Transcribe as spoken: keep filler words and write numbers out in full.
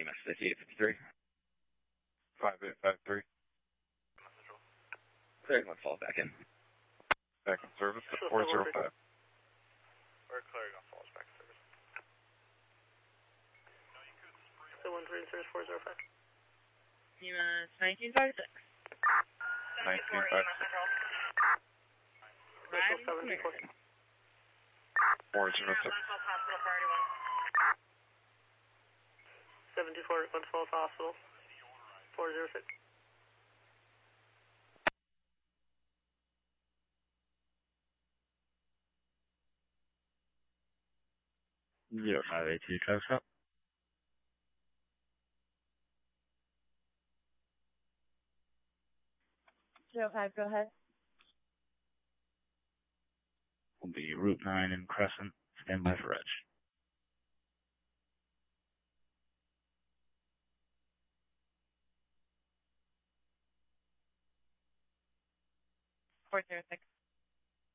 E M S fifty-eight fifty-three. five eight five three. Clear, let's fall back in. Back in service at four zero five. We're clearing on falls back in service. So one three in service four zero five. E M S nineteen five six. nineteen five six. Riding clear. four zero six. Hospital priority one. seven two four Glens Falls Hospital. four zero six. Zero five eight two, traffic stop. Zero five, go ahead. Will be Route nine and Crescent. Stand by for reg. four zero six.